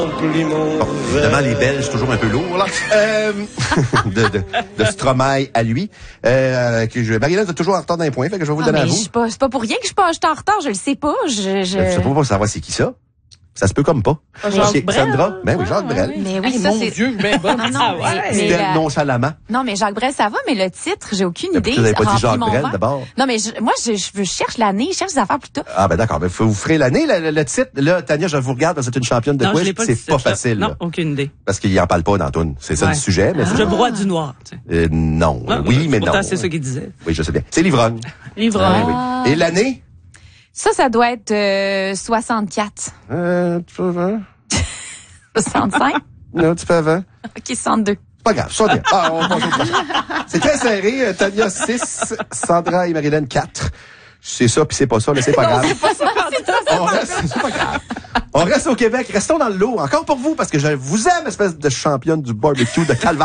Bon, évidemment, les Belges, toujours un peu lourds, là. de Stromae à lui. Marie-Hélène, est toujours en retard d'un point, fait que je vais vous le donner à vous. C'est pas pour rien que je suis en retard, je le sais pas. Je sais pas pour savoir c'est qui ça. Ça se peut comme pas. Jacques Brel. Sandra? Ben oui, Jacques Brel. Mais oui, ça, mon Dieu, ben bon. C'était nonchalamment. Non, mais Jacques Brel, ça va, mais le titre, j'ai aucune idée. Vous n'avez pas dit Remplis Jacques mon Brel, verre. d'abord? Non, mais moi, je cherche l'année, je cherche des affaires plus tôt. Ah, ben d'accord. Ben, vous ferez l'année, le titre. Là, Tania, je vous regarde, c'est une championne de Non, quiz. je l'ai pas C'est pas facile. Non, là. aucune idée. Parce qu'il en parle pas dans Toon. C'est ça le sujet. Mais Je broie du noir. Tu sais. Non. Oui, mais non. Pourtant, c'est ça qu'il disait. Oui, je sais bien. C'est l'ivrogne. L'ivrogne. Oui. Et l'année? Ça doit être 64. Tu peux avant? 65? Non, tu peux avant? OK, 62. Pas grave, ça bien. Ah, on passe au prochain. C'est très serré. Tania 6, Sandra et Marie-Hélène 4. C'est ça, puis c'est pas ça, là, c'est pas grave. C'est pas grave. On reste au Québec. Restons dans le lot. Encore pour vous, parce que je vous aime, espèce de championne du barbecue de Calvaire.